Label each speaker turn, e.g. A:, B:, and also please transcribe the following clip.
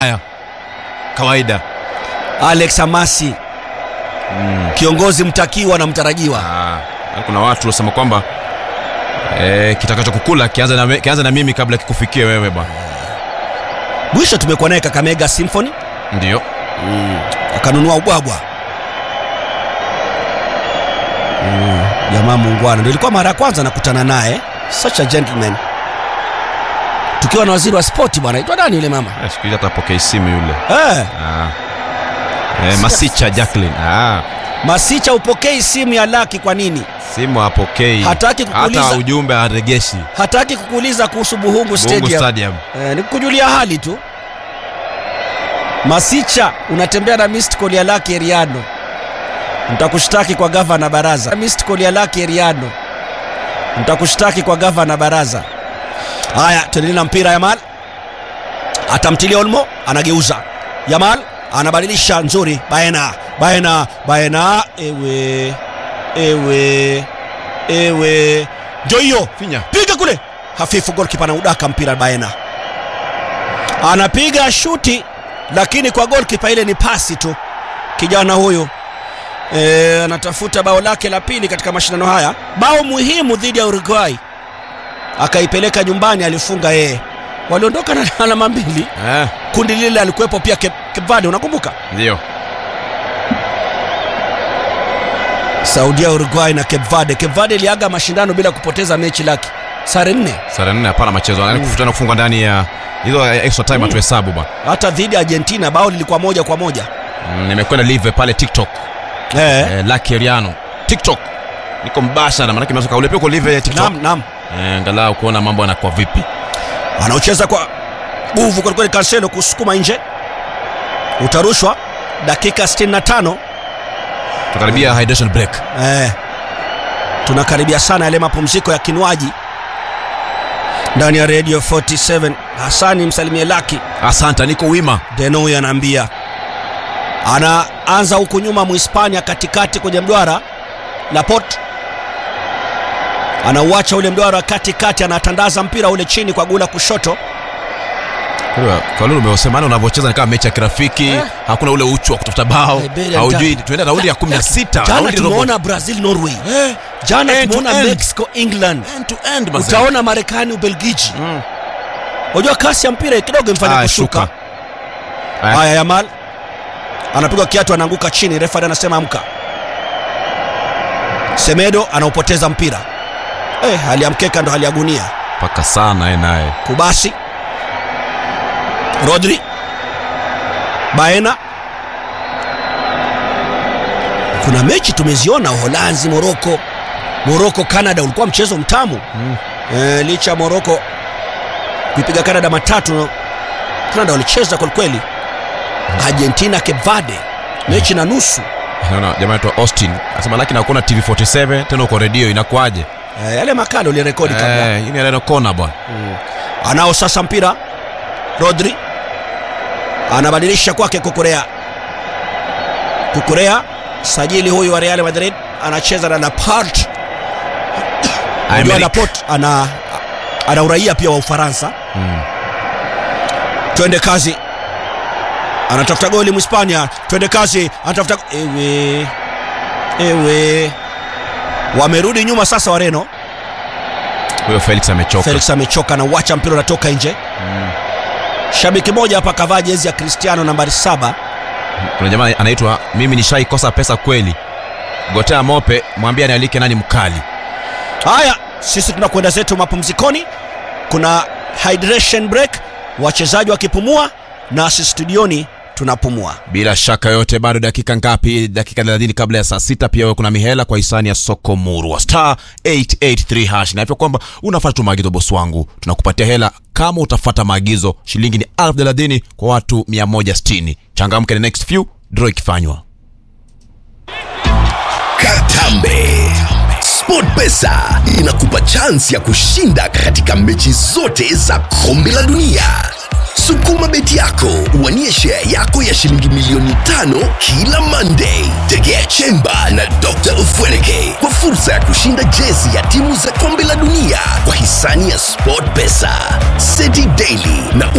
A: kawaida.
B: Alex Amasi kiongozi mtakiwa na mtarajiwa.
A: Kuna watu wasema kwamba kitakacho kukula kianza na mimi kabla kikufikie wewe bwana.
B: Mwisho tumekuwa naye Kakamega Symphony.
A: Ndio.
B: Akanunua ubwabwa. Jamaa muungwana. Ndio ilikuwa mara ya kwanza nakutana naye. Such a gentleman. Tukiwa na waziri wa sport bwana. Aitwa nani yule mama?
A: Siku hizi atapokea simu yule. Masicha Jacqueline.
B: Masicha upokei simu ya Lucky kwa nini?
A: Simu hapokei.
B: Hataki kukuuliza.
A: Hata ujumbe aregeshi.
B: Hataki kukuuliza kuhusu Buhungu Stadium. Ni kukujulia hali tu. Masicha unatembea na missed call ya Lucky Eriano. Nitakushtaki kwa gavana baraza. Missed call ya Lucky Eriano. Nitakushtaki kwa gavana baraza. Haya, tuendelee na mpira. Yamal atamtilia Olmo, anageuza. Yamal anabadilisha nzuri. Baena. Ewe. Ndio hiyo. Piga kule. Hafifu, goalkeeper na udaka mpira. Baena anapiga shuti, lakini kwa goalkeeper ile ni pasi tu. Kijana huyu anatafuta bao lake la pili katika mashindano haya. Bao muhimu dhidi ya Uruguay. Akaipeleka nyumbani, alifunga yeye. Waliondoka na alama mbili. Kundi lile alikuwepo pia Cape Verde, unakumbuka?
A: Ndio.
B: Saudi Arabia, Uruguay na Cape Verde. Cape Verde iliaga mashindano bila kupoteza mechi lake. Sare 4
A: hapana machezo. Kufutana kufunga ndani ya hizo extra time atuhesabu bwana.
B: Hata dhidi ya Argentina bao lilikuwa 1-1.
A: Nimekwenda live pale TikTok. Lucky Eriano. TikTok. Niko mbashara maana kimeweza kaulepe kwa live ya TikTok.
B: Naam.
A: Angalau kuona mambo yanakuwa vipi.
B: Anaocheza kwa nguvu kwa kweli Cancelo kusukuma nje. Utarushwa dakika 65.
A: Tukaribia hydration break.
B: Tunakaribia sana yale mapumziko ya kinywaji. Ndani ya Radio 47 Hasani msalimie Lucky.
A: Asante, niko wima.
B: Deno anaambia. Anaanza huko nyuma Muhispania katikati kwenye mduara. Laporte anauacha ule mduara katikati, anatandaza mpira ule chini kwa gula kushoto.
A: Kwa lulu umesema unavyocheza ni kama mechi ya kirafiki. Hakuna ule uchu wa kutafuta bao. Haujui tuenda raundi ya 16.
B: Jana tumeona Brazil Norway. Jana tumeona Mexico England.
A: End to end.
B: Utaona Marekani Ubelgiji. Unajua kasi ya mpira kidogo imfanya kushuka. Haya, Yamal anapiga kiatu, anaanguka chini, refa anasema amka. Semedo anaupoteza mpira. Hali ya mkeka ndo hali ya gunia.
A: Paka sana naye.
B: Kubasi. Rodri. Baena. Kuna mechi tumeziona Uholanzi, Morocco Canada, ulikuwa mchezo mtamu. Licha Morocco kuipiga Canada 3, Canada walicheza kwa kweli. Argentina Cape Verde mechi na nusu.
A: Jamaa wetu Austin anasema lakini hakuna TV 47 tena uko radio, inakuaje?
B: Yale makala ulirekodi kabla.
A: Hii ni kona bwana.
B: Anao sasa mpira. Rodri anabadilisha kwake Kukurea sajili huyu wa Real Madrid, anacheza na Laporte. Laporte ana uraia pia wa Ufaransa. Twende kazi. Anatafuta goli Mhispania. Twende kazi. Anatafuta ewe. Wamerudi nyuma sasa Wareno.
A: Huyo Felix
B: amechoka na uacha mpira unatoka nje. Shabiki moja hapa kavaa jezi ya Cristiano nambari 7.
A: Kuna jamaa anaitwa mimi nishaikosa pesa kweli. Gotea Mope, mwambie anialike nani mkali.
B: Haya, sisi tunakwenda zetu mapumzikoni. Kuna hydration break, wachezaji wakipumua na sisi studioni tunapumua.
A: Bila shaka yote bado dakika ngapi? Dakika 30 kabla ya saa 6. Pia kuna mihela kwa hisani ya soko muru wa star 883 hash. Na hivyo kwamba unafuata tu maagizo boss wangu, tunakupatia hela kama utafuata maagizo. Shilingi ni 1030 kwa watu 160. Changamka, the next few draw ikifanywa.
C: Katambe SportPesa inakupa chance ya kushinda katika mechi zote za kombe la dunia. Sukuma beti yako uwanie share yako ya shilingi milioni 5 kila Monday. Tegea Chemba na Dr. Ufweneke kwa fursa ya kushinda jezi ya timu za kombe la dunia kwa hisani ya SportPesa, City Daily na